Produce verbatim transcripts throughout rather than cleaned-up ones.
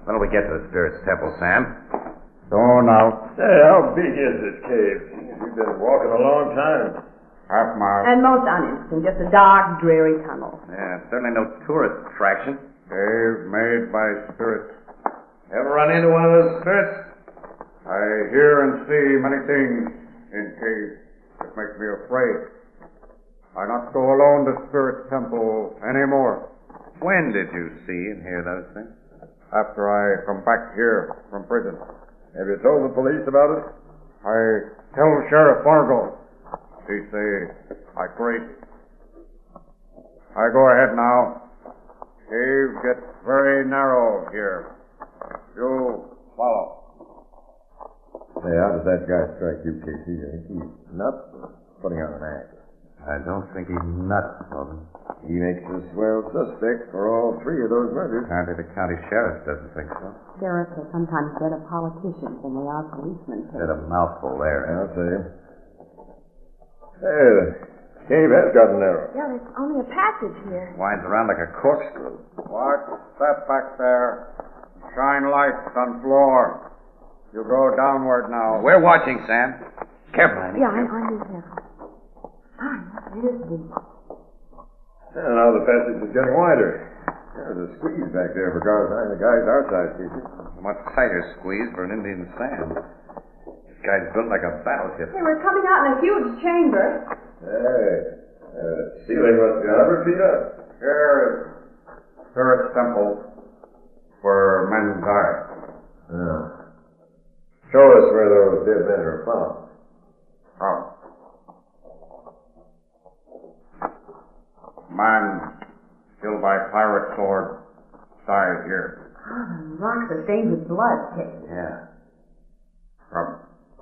When'll we get to the Spirit's Temple, Sam? Don't now. Hey, how big is this cave? We've been walking a long time. Half mile. And most uninteresting, just a dark, dreary tunnel. Yeah, certainly no tourist attraction. Cave made by spirits. Ever run into one of those spirits? I hear and see many things in caves that make me afraid. I not go alone to Spirit's Temple anymore. When did you see and hear those things? After I come back here from prison. Have you told the police about it? I tell Sheriff Fargo. He say I crazy. I go ahead now. Cave gets very narrow here. You follow. Say, how does that guy strike you, Casey? You think he's nuts or putting on an act? I don't think he's nuts, Logan. He makes a swell suspect for all three of those murders. Apparently the county sheriff doesn't think so. Sheriffs are sometimes better politicians than they are policemen. Said a mouthful there. I'll say. Hey, the cave has gotten narrow. Yeah, there's only a passage here. Winds around like a corkscrew. Watch that back there. Shine lights on floor. You go downward now. We're watching, Sam. Careful, Annie. Yeah, I'm, I'm being careful. Ah, it is deep. And now the passage is getting wider. There's a squeeze back there for cars behind the guys our size, Casey. A much tighter squeeze for an Indian Sam. This guy's built like a battleship. Hey, we're coming out in a huge chamber. Hey, uh, ceiling must be a hundred feet up. Here is Spirit's Temple where men die. Yeah. Show us where those dead men are found. Come. Man killed by pirate sword died here. Oh, the rocks are stained with blood, Kate. Yeah. Come.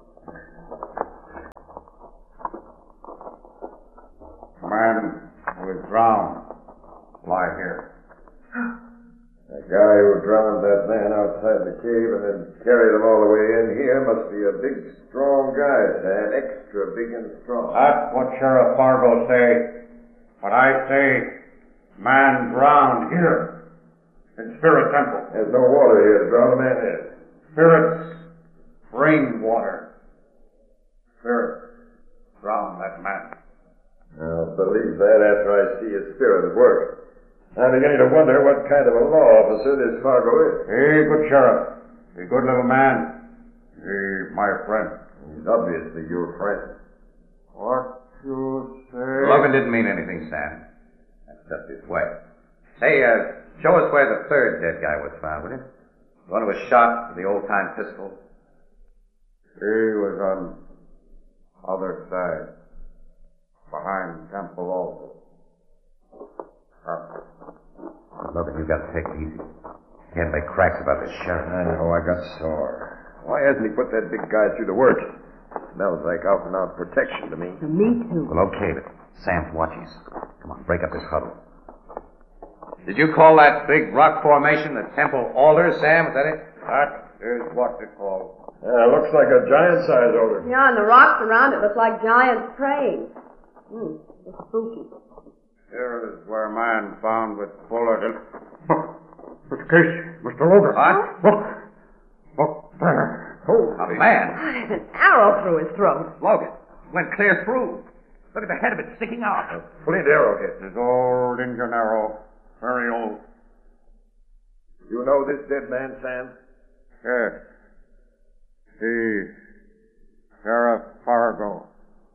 Man who is drowned lie here. That guy who drowned that man outside the cave and then carried him all the way in here must be a big, strong guy, Sam. Extra big and strong. That's what Sheriff Fargo say. But I say, man drowned here in Spirit Temple. There's no water here to drown a man in. Spirits bring water. Spirits drown that man. I'll believe that after I see his spirit at work. I'm beginning to wonder what kind of a law officer this Fargo is. Hey, good sheriff. Hey, good little man. Hey, my friend. He's obviously your friend. What you say? Logan didn't mean anything, Sam. That's just his way. Hey, uh, show us where the third dead guy was found, will you? The one who was shot with the old-time pistol. He was on other side. Behind Temple also. Uh, Logan, you've got to take it easy. Can't make cracks about this sheriff. I know, I got sore. Why hasn't he put that big guy through the work? Smells like out-and-out protection to me. To me, too. Well, okay, but Sam's watching us. Come on, break up this huddle. Did you call that big rock formation the Temple Altar, Sam? Is that it? that is what they call. Yeah, looks like a giant-sized altar. Yeah, and the rocks around it look like giants praying. Hmm, it's spooky. Here is where man found with bullet in... Mister Casey, Mister Logan. What? Look. Look there. Oh, A man. Oh, there's an arrow through his throat. Logan. Went clear through. Look at the head of it sticking out. A flint arrowhead. His old Indian arrow. Very old. You know this dead man, Sam? Yes. He... Sheriff Fargo.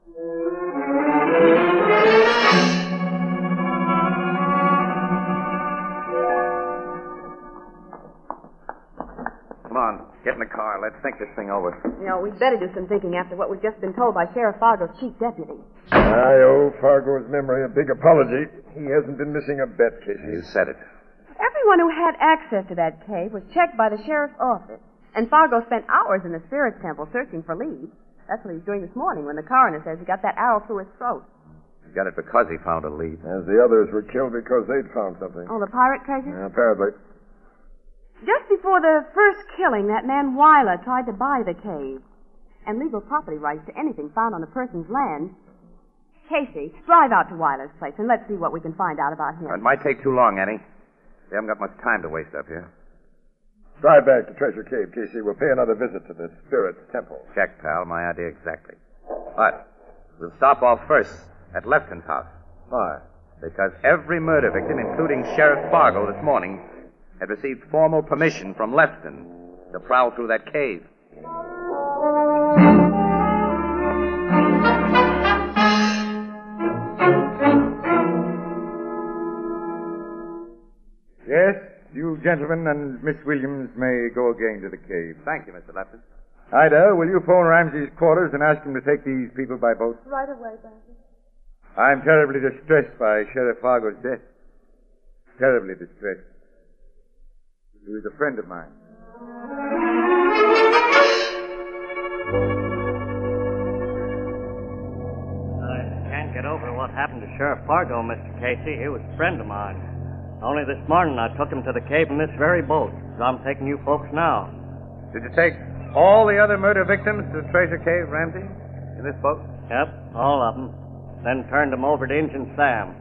Come on, get in the car. Let's think this thing over. You know, we'd better do some thinking after what we've just been told by Sheriff Fargo's chief deputy. I owe Fargo's memory a big apology. He hasn't been missing a bet, Casey. You said it. Everyone who had access to that cave was checked by the sheriff's office. And Fargo spent hours in the Spirit Temple searching for leads. That's what he was doing this morning when the coroner says he got that arrow through his throat. He got it because he found a lead. As the others were killed because they'd found something. Oh, the pirate treasure? Yeah, apparently. Just before the first killing, that man Weiler tried to buy the cave and legal property rights to anything found on a person's land. Casey, drive out to Weiler's place and let's see what we can find out about him. It might take too long, Annie. We haven't got much time to waste up here. Drive back to Treasure Cave, Casey. We'll pay another visit to the Spirit's Temple. Check, pal. My idea exactly. But we'll stop off first at Lefton's house. Why? Because every murder victim, including Sheriff Fargo this morning, had received formal permission from Lefton to prowl through that cave. Yes, you gentlemen and Miss Williams may go again to the cave. Thank you, Mister Lefton. Ida, will you phone Ramsey's quarters and ask him to take these people by boat? Right away, Banky. I'm terribly distressed by Sheriff Fargo's death. Terribly distressed. He was a friend of mine. I can't get over what happened to Sheriff Fargo, Mister Casey. He was a friend of mine. Only this morning I took him to the cave in this very boat. So I'm taking you folks now. Did you take all the other murder victims to Treasure Cave, Ramsey, in this boat? Yep, all of them. Then turned them over to Injun Sam.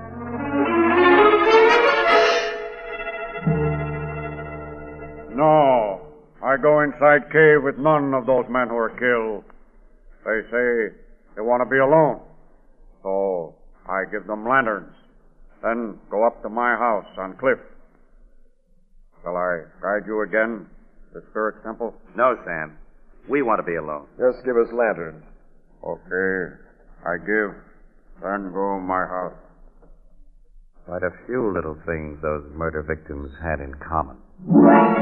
No. I go inside cave with none of those men who were killed. They say they want to be alone. So I give them lanterns. Then go up to my house on Cliff. Shall I guide you again to the Spirit Temple? No, Sam. We want to be alone. Just give us lanterns. Okay. I give. Then go my house. Quite a few little things those murder victims had in common.